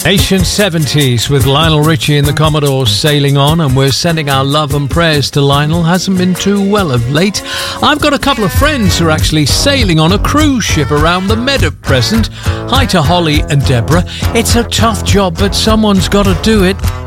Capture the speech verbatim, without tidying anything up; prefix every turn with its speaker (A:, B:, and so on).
A: Ancient seventies with Lionel Richie and the Commodores sailing on, and we're sending our love and prayers to Lionel. Hasn't been too well of late. I've got a couple of friends who are actually sailing on a cruise ship around the Med at present. Hi to Holly and Deborah. It's a tough job, but someone's got to do it.